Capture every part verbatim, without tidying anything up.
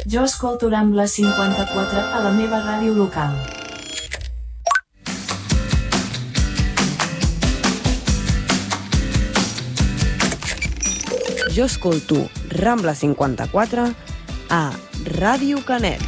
Jo escolto Rambla cinquanta-quatre a la meva ràdio local. Jo escolto Rambla cinquanta-quatre a Ràdio Canet.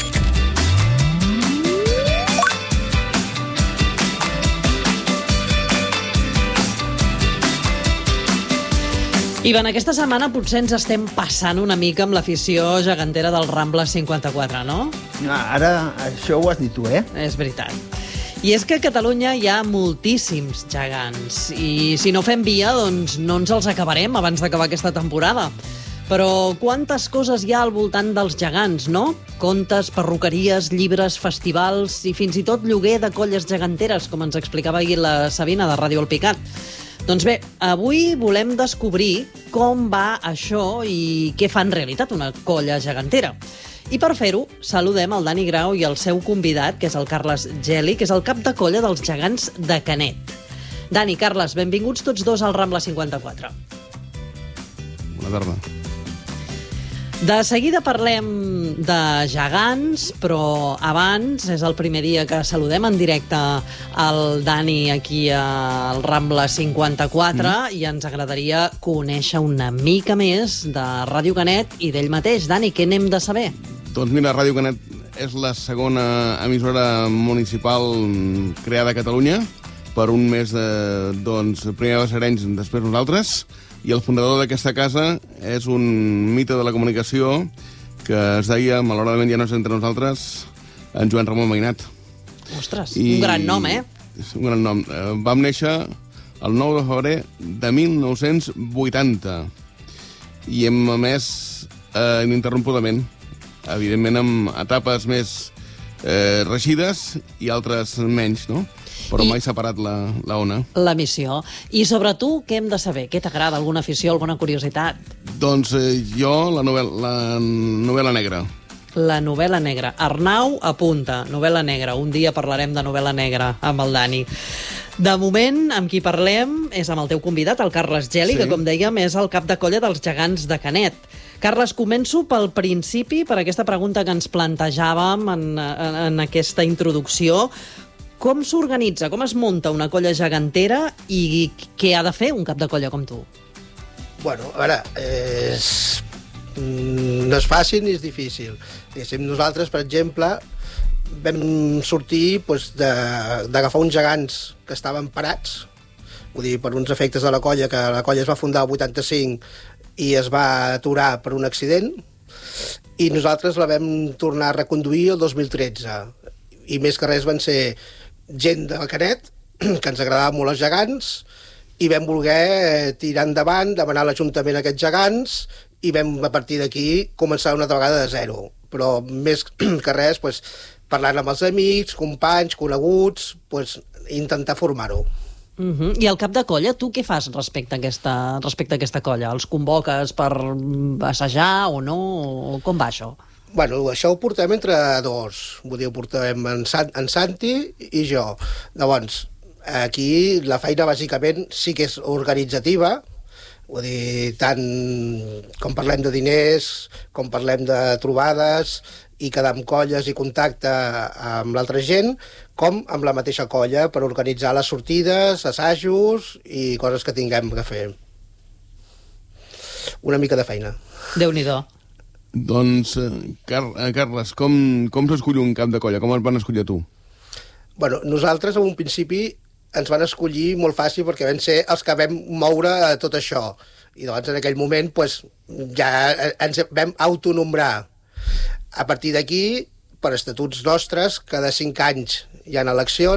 Ivan, aquesta setmana potser ens estem passant una mica amb l'afició gegantera del Rambla cinquanta-quatre, no? Ara, això ho has dit tu, eh? És veritat. I és que a Catalunya hi ha moltíssims gegants i si no fem via, doncs no ens els acabarem abans d'acabar aquesta temporada. Però quantes coses hi ha al voltant dels gegants, no? Contes, perruqueries, llibres, festivals i fins i tot lloguer de colles geganteres, com ens explicava ahir la Sabina de Ràdio El Picat. Doncs bé, avui volem descobrir com va això i què fa en realitat una colla gegantera. I per fer-ho, saludem el Dani Grau i el seu convidat, que és el Carles Geli, que és el cap de colla dels gegants de Canet. Dani, Carles, benvinguts tots dos al Rambla cinquanta-quatre. Bona tarda. De seguida parlem de gegants, però abans és el primer dia que saludem en directe el Dani aquí al Rambla cinquanta-quatre mm. i ens agradaria conèixer una mica més de Ràdio Canet i d'ell mateix. Dani, què n'hem de saber? Doncs mira, Ràdio Canet és la segona emissora municipal creada a Catalunya per un mes de, doncs, primer Balsareny, després nosaltres, i el fundador d'aquesta casa és un mite de la comunicació que es deia, malauradament ja no és entre nosaltres, en Joan Ramon Mainat. Ostres, I... un gran nom, eh? És un gran nom. Vam néixer el nou de febrer de mil nou-cents vuitanta i hem emès eh, ininterrompudament, evidentment amb etapes més eh, reixides i altres menys, no? Però I mai s'ha parat la, la ona. La missió. I sobre tu, què hem de saber? Què t'agrada? Alguna afició, alguna curiositat? Doncs eh, jo, la novel·la, la novel·la negra. La novel·la negra. Arnau apunta, novel·la negra. Un dia parlarem de novel·la negra amb el Dani. De moment, amb qui parlem és amb el teu convidat, el Carles Geli, sí. que, com dèiem, és el cap de colla dels gegants de Canet. Carles, començo pel principi, per aquesta pregunta que ens plantejàvem en, en, en aquesta introducció. Com s'organitza, com es munta una colla gegantera i què ha de fer un cap de colla com tu? Bueno, a veure, és... no és fàcil ni és difícil. Nosaltres, per exemple, vam sortir doncs, d'agafar uns gegants que estaven parats, vull dir, per uns efectes de la colla, que la colla es va fundar el vuitanta-cinc i es va aturar per un accident, i nosaltres la vam tornar a reconduir el dos mil tretze. I més que res van ser gent de Canet, que ens agradaven molt els gegants, i vam voler tirar endavant, demanar a l'Ajuntament aquests gegants, i vam, a partir d'aquí, començar una altra vegada de zero. Però més que res, pues, parlant amb els amics, companys, coneguts, pues, intentar formar-ho. Uh-huh. I al cap de colla, tu què fas respecte a aquesta, respecte a aquesta colla? Els convoques per assajar o no? O com va això? Bueno, això ho portem entre dos. Vull dir, ho portem en, Sant, en Santi i jo. Llavors, aquí la feina bàsicament sí que és organitzativa. Vull dir, tant com parlem de diners, com parlem de trobades i quedar amb colles i contacte amb l'altra gent, com amb la mateixa colla per organitzar les sortides, assajos i coses que tinguem que fer. Una mica de feina. Déu-n'hi-do. Doncs, Car Carles, com, com s'escull un cap de colla? Com el van escollir tu? Bueno, nosaltres, en un principi, ens van escollir molt fàcil perquè vam ser els que vam moure tot això. I doncs, en aquell moment, pues, ja ens vam autonombrar. A partir d'aquí, per estatuts nostres, cada cinc anys hi ha eleccions,